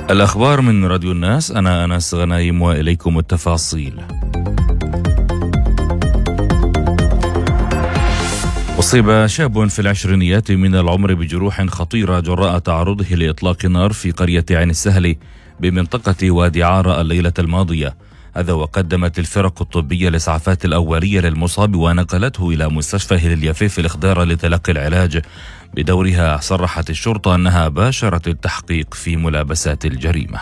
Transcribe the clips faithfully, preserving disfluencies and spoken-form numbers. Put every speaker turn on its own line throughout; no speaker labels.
الأخبار من راديو الناس. أنا أنس غنايم وإليكم التفاصيل. أصيب شاب في العشرينيات من العمر بجروح خطيرة جراء تعرضه لإطلاق نار في قرية عين السهل بمنطقة وادي عارة الليلة الماضية. هذا وقدمت الفرق الطبية الإسعافات الأولية للمصاب ونقلته إلى مستشفى اليافي الإخضار لتلقي العلاج. بدورها صرحت الشرطة أنها باشرت التحقيق في ملابسات الجريمة.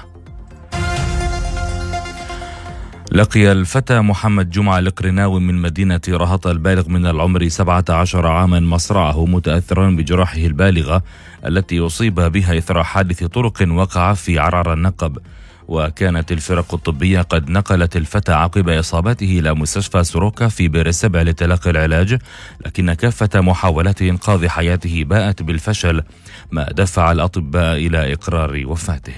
لقي الفتى محمد جمعة القرناوي من مدينة رهط البالغ من العمر سبعة عشر عاما مصرعه متأثرا بجراحه البالغة التي أصيب بها إثر حادث طرق وقع في عرعر النقب. وكانت الفرق الطبية قد نقلت الفتى عقب إصابته إلى مستشفى سروكا في بئر السبع لتلقي العلاج، لكن كافة محاولات إنقاذ حياته باءت بالفشل، ما دفع الأطباء إلى إقرار وفاته.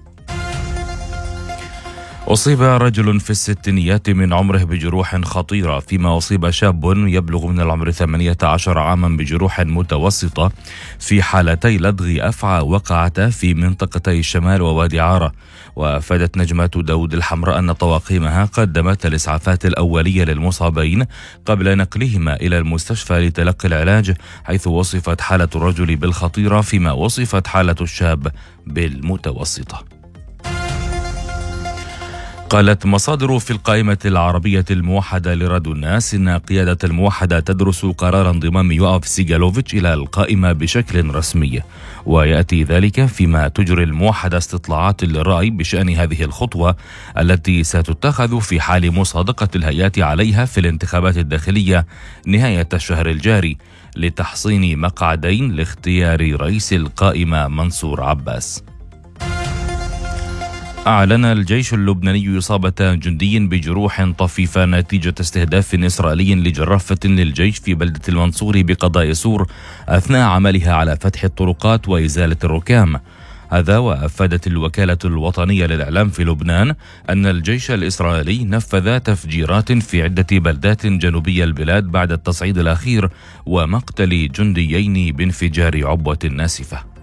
أصيب رجل في الستينيات من عمره بجروح خطيرة، فيما أصيب شاب يبلغ من العمر ثمانية عشر عاما بجروح متوسطة في حالتي لدغ أفعى وقعتا في منطقتي الشمال ووادي عارة. وأفادت نجمة داود الحمراء أن طواقمها قدمت الإسعافات الأولية للمصابين قبل نقلهما إلى المستشفى لتلقي العلاج، حيث وصفت حالة الرجل بالخطيرة فيما وصفت حالة الشاب بالمتوسطة. قالت مصادر في القائمة العربية الموحدة لراديو الناس إن قيادة الموحدة تدرس قرار انضمام يوآف سيغالوفيتش إلى القائمة بشكل رسمي، ويأتي ذلك فيما تجري الموحدة استطلاعات للرأي بشأن هذه الخطوة التي ستتخذ في حال مصادقة الهيئات عليها في الانتخابات الداخلية نهاية الشهر الجاري لتحصين مقعدين لاختيار رئيس القائمة منصور عباس. أعلن الجيش اللبناني إصابة جندي بجروح طفيفة نتيجة استهداف إسرائيلي لجرافة للجيش في بلدة المنصور بقضاء سور أثناء عملها على فتح الطرقات وإزالة الركام. هذا وأفادت الوكالة الوطنية للإعلام في لبنان أن الجيش الإسرائيلي نفذ تفجيرات في عدة بلدات جنوبي البلاد بعد التصعيد الأخير ومقتل جنديين بانفجار عبوة ناسفة.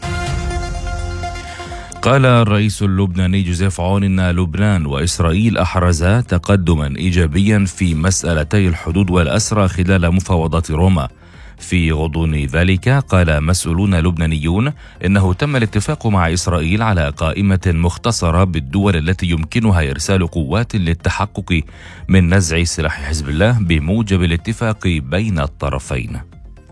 قال الرئيس اللبناني جوزيف عون إن لبنان وإسرائيل أحرزا تقدما إيجابيا في مسألتي الحدود والأسرى خلال مفاوضات روما. في غضون ذلك قال مسؤولون لبنانيون إنه تم الاتفاق مع إسرائيل على قائمة مختصرة بالدول التي يمكنها إرسال قوات للتحقق من نزع سلاح حزب الله بموجب الاتفاق بين الطرفين.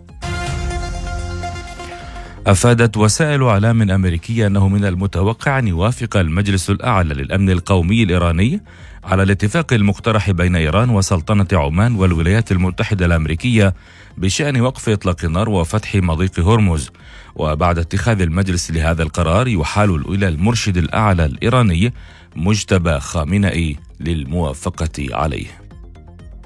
أفادت وسائل إعلام أمريكية أنه من المتوقع أن يوافق المجلس الأعلى للأمن القومي الإيراني على الاتفاق المقترح بين إيران وسلطنة عمان والولايات المتحدة الأمريكية بشأن وقف إطلاق النار وفتح مضيق هرمز. وبعد اتخاذ المجلس لهذا القرار يحال إلى المرشد الأعلى الإيراني مجتبى خامنئي للموافقة عليه.